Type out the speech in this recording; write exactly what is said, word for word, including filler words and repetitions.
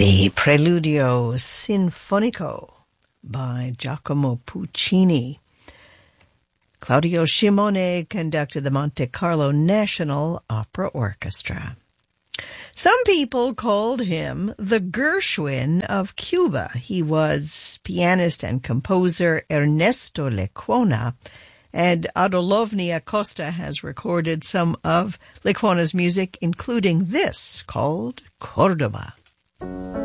The Preludio Sinfonico by Giacomo Puccini. Claudio Shimone conducted the Monte Carlo National Opera Orchestra. Some people called him the Gershwin of Cuba. He was pianist and composer Ernesto Lecuona, and Adolovny Acosta has recorded some of Lecuona's music, including this called Córdoba.